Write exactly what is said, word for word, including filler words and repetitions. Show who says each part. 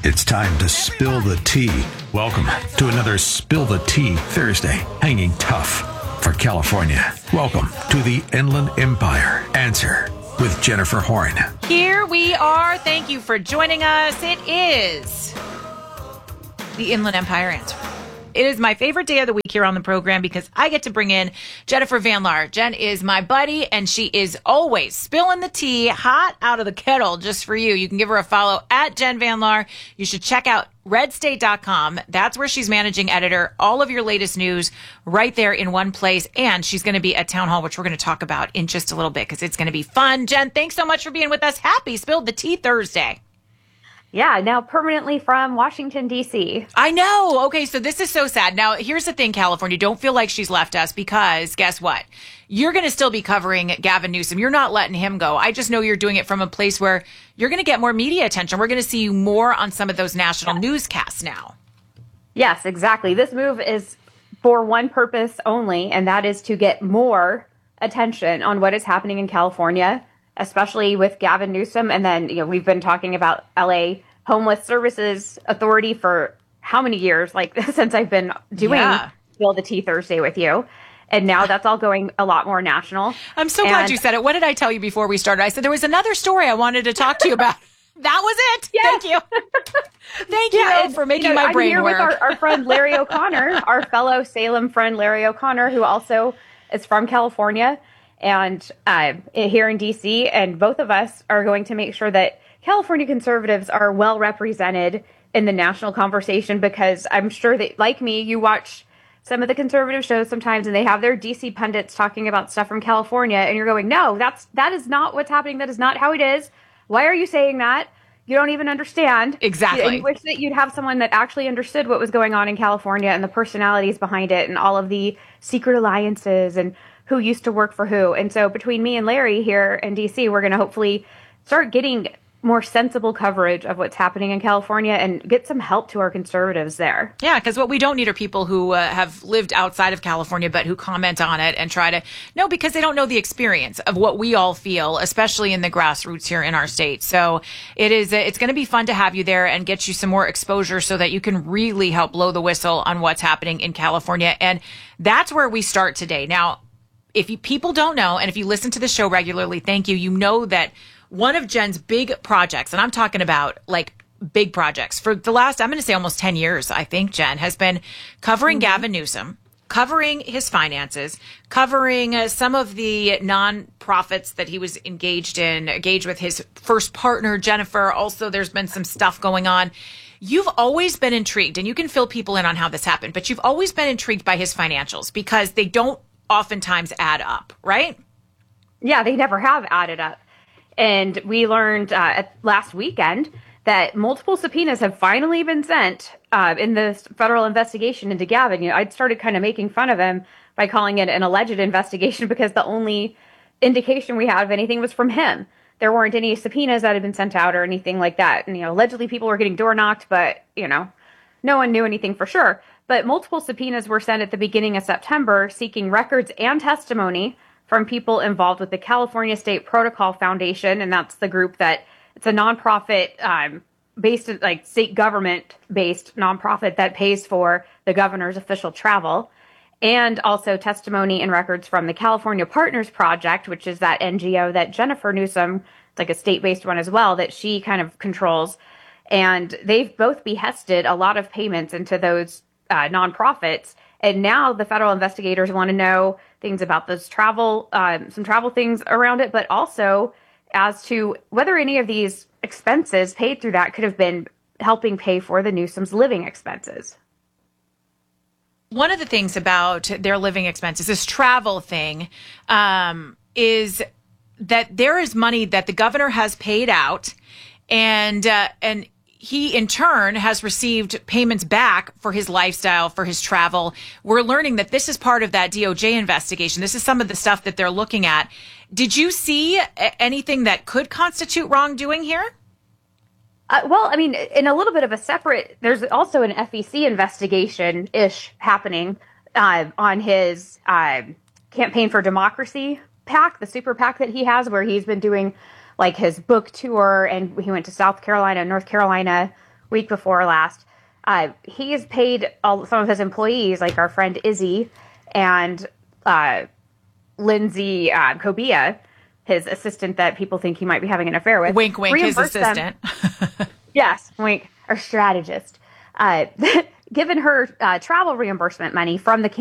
Speaker 1: It's time to spill the tea. Welcome to another Spill the Tea Thursday, hanging tough for California. Welcome to the Inland Empire Answer with Jennifer Horn.
Speaker 2: Here we are. Thank you for joining us. It is the Inland Empire Answer. It is my favorite day of the week here on the program because I get to bring in Jennifer Van Laar. Jen is my buddy, and she is always spilling the tea hot out of the kettle just for you. You can give her a follow at Jen Van Laar. You should check out red state dot com. That's where she's managing editor. All of your latest news right there in one place. And she's going to be at Town Hall, which we're going to talk about in just a little bit because it's going to be fun. Jen, thanks so much for being with us. Happy Spill the Tea Thursday.
Speaker 3: Yeah, now permanently from Washington, D C.
Speaker 2: I know. Okay, so this is so sad. Now, here's the thing, California. Don't feel like she's left us because guess what? You're going to still be covering Gavin Newsom. You're not letting him go. I just know you're doing it from a place where you're going to get more media attention. We're going to see you more on some of those national newscasts now.
Speaker 3: Yes, exactly. This move is for one purpose only, and that is to get more attention on what is happening in California, especially with Gavin Newsom. And then, you know, we've been talking about L A Homeless Services Authority for how many years, like since I've been doing
Speaker 2: yeah.
Speaker 3: Spill the Tea Thursday with you. And now that's all going a lot more national.
Speaker 2: I'm so and, glad you said it. What did I tell you before we started? I said there was another story I wanted to talk to you about. That was it.
Speaker 3: Yeah.
Speaker 2: Thank you. Thank
Speaker 3: yeah,
Speaker 2: you for making
Speaker 3: you know,
Speaker 2: my
Speaker 3: I'm
Speaker 2: brain
Speaker 3: here
Speaker 2: work.
Speaker 3: with our, our friend Larry O'Connor, our fellow Salem friend Larry O'Connor, who also is from California and uh, here in D C. And both of us are going to make sure that California conservatives are well represented in the national conversation, because I'm sure that, like me, you watch some of the conservative shows sometimes and they have their D C pundits talking about stuff from California, and you're going, no, that's that is not what's happening. That is not how it is. Why are you saying that? You don't even understand.
Speaker 2: Exactly.
Speaker 3: You, you wish that you'd have someone that actually understood what was going on in California and the personalities behind it and all of the secret alliances and who used to work for who. And so between me and Larry here in D C, we're going to hopefully start getting more sensible coverage of what's happening in California and get some help to our conservatives there.
Speaker 2: Yeah, because what we don't need are people who uh, have lived outside of California but who comment on it and try to, no, because they don't know the experience of what we all feel, especially in the grassroots here in our state. So it is, uh, it's going to be fun to have you there and get you some more exposure so that you can really help blow the whistle on what's happening in California. And that's where we start today. Now, if you, people don't know, and if you listen to the show regularly, thank you, you know that one of Jen's big projects, and I'm talking about like big projects for the last, I'm going to say almost ten years, I think, Jen, has been covering mm-hmm. Gavin Newsom, covering his finances, covering uh, some of the nonprofits that he was engaged in, engaged with his first partner, Jennifer. Also, there's been some stuff going on. You've always been intrigued, and you can fill people in on how this happened, but you've always been intrigued by his financials because they don't oftentimes add up, right?
Speaker 3: Yeah, they never have added up. And we learned uh, at last weekend that multiple subpoenas have finally been sent uh, in the federal investigation into Gavin. You know, I'd started kind of making fun of him by calling it an alleged investigation because the only indication we had of anything was from him. There weren't any subpoenas that had been sent out or anything like that. And, you know, allegedly people were getting door knocked, but, you know, no one knew anything for sure. But multiple subpoenas were sent at the beginning of September seeking records and testimony from people involved with the California State Protocol Foundation. And that's the group that it's a nonprofit um, based, like state government based nonprofit that pays for the governor's official travel. And also testimony and records from the California Partners Project, which is that N G O that Jennifer Newsom, it's like a state-based one as well, that she kind of controls. And they've both behested a lot of payments into those uh, nonprofits. And now the federal investigators want to know things about those travel, um, some travel things around it, but also as to whether any of these expenses paid through that could have been helping pay for the Newsom's living expenses.
Speaker 2: One of the things about their living expenses, this travel thing, um, is that there is money that the governor has paid out, and uh, and he in turn has received payments back for his lifestyle, for his travel. We're learning that this is part of that D O J investigation. This is some of the stuff that they're looking at. Did you see anything that could constitute wrongdoing here?
Speaker 3: Uh, well, I mean, in a little bit of a separate, there's also an F E C investigation-ish happening uh, on his uh, Campaign for Democracy PAC, the super PAC that he has, where he's been doing like his book tour, and he went to South Carolina, North Carolina week before last. Uh, he has paid all, some of his employees, like our friend Izzy and uh, Lindsay uh, Kobia, his assistant that people think he might be having an affair with.
Speaker 2: Wink, wink, his assistant.
Speaker 3: Yes, wink, our strategist. Uh, given her uh, travel reimbursement money from the